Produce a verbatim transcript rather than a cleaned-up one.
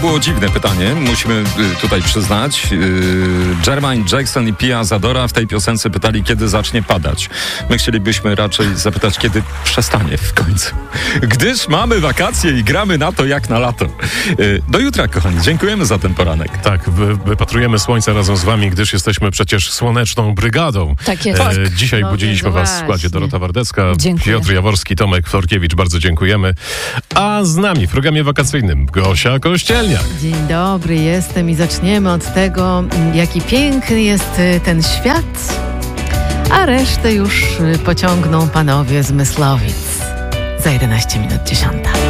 było dziwne pytanie, musimy tutaj przyznać. Jermaine Jackson i Pia Zadora w tej piosence pytali, kiedy zacznie padać. My chcielibyśmy raczej zapytać, kiedy przestanie w końcu. Gdyż mamy wakacje i gramy na to jak na lato. Do jutra, kochani. Dziękujemy za ten poranek. Tak, wy, wypatrujemy słońca razem z wami, gdyż jesteśmy przecież słoneczną brygadą. Tak jest. E, dzisiaj no budziliśmy was właśnie. w składzie Dorota Wardecka, Dziękuję. Piotr Jaworski, Tomek Florkiewicz. Bardzo dziękujemy. A z nami w programie wakacyjnym Gosia Kościelniak. Dzień dobry, jestem i zaczniemy od tego, jaki piękny jest ten świat, a resztę już pociągną panowie z Myslowic. Za jedenaście minut dziesiąta.